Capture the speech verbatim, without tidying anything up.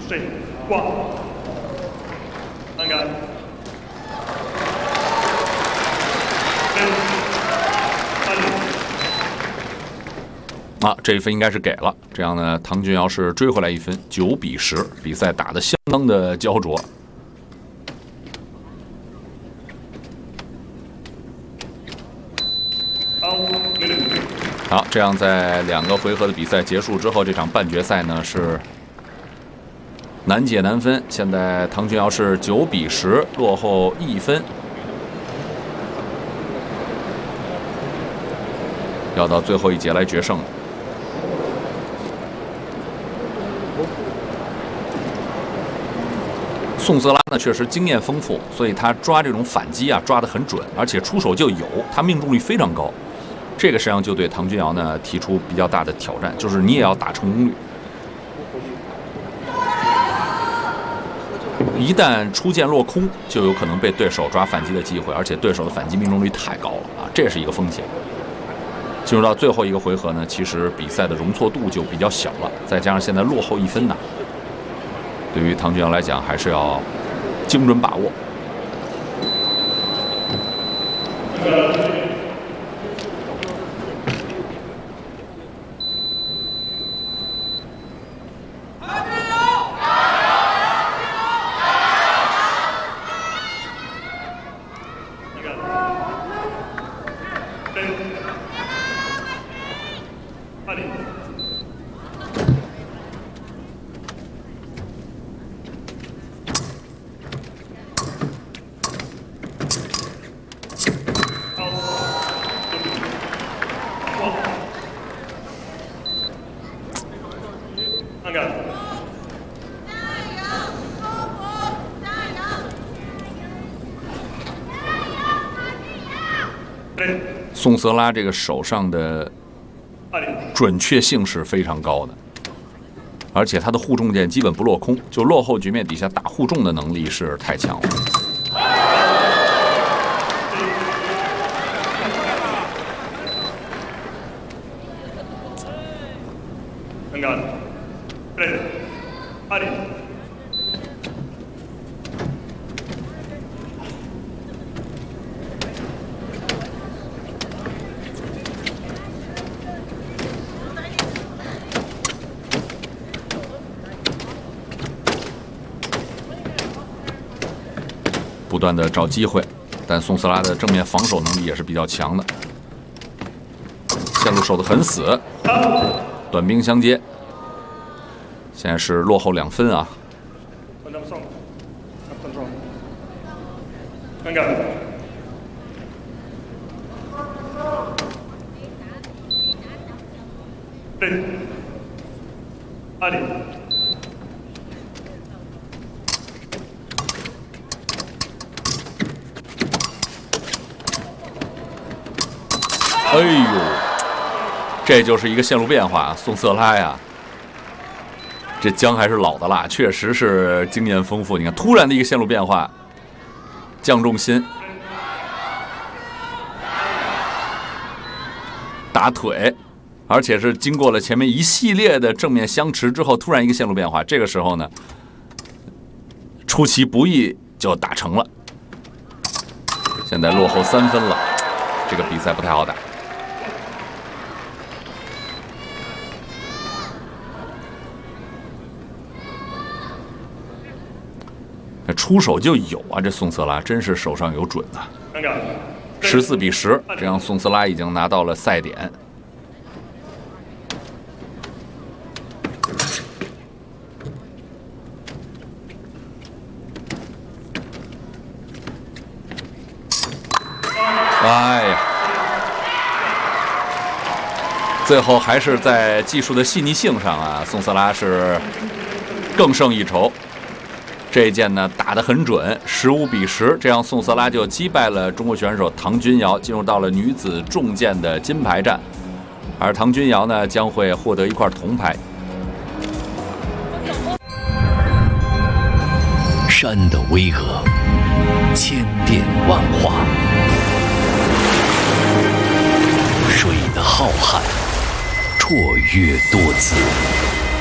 Straight. One. Angle. Ten. Allez. 啊，这一分应该是给了，这样呢，唐君瑶是追回来一分，九比十，比赛打得相当的焦灼。好，这样在两个回合的比赛结束之后，这场半决赛呢是难解难分。现在唐君瑶是九比十，落后一分，要到最后一节来决胜。 宋瑟拉呢确实经验丰富，所以他抓这种反击啊抓得很准，而且出手就有，他命中率非常高。这个实际上就对唐君瑶呢提出比较大的挑战，就是你也要打成功率。一旦出剑落空，就有可能被对手抓反击的机会，而且对手的反击命中率太高了啊，这是一个风险。进入到最后一个回合呢，其实比赛的容错度就比较小了，再加上现在落后一分呢。 对于唐君瑶来讲，还是要精准把握。宋瑟拉这个手上的准确性是非常高的，而且他的护重剑基本不落空，就落后局面底下打护重的能力是太强了。不断的找机会，但宋瑟拉的正面防守能力也是比较强的，线路守得很死，短兵相接，现在是落后两分啊。哎呦，这就是一个线路变化，宋瑟拉呀，这姜还是老的辣，确实是经验丰富。你看，突然的一个线路变化，降重心，打腿，而且是经过了前面一系列的正面相持之后，突然一个线路变化，这个时候呢，出其不意就打成了。现在落后三分了，这个比赛不太好打。出手就有啊，这宋瑟拉真是手上有准呐、啊。十四比十，这样宋瑟拉已经拿到了赛点。哎呀，最后还是在技术的细腻性上啊，宋瑟拉是更胜一筹。这一剑呢打得很准，十五比十，这样宋瑟拉就击败了中国选手唐君瑶，进入到了女子重剑的金牌战。而唐君瑶呢将会获得一块铜牌。 山的巍峨，千变万化；水的浩瀚，绰约多姿。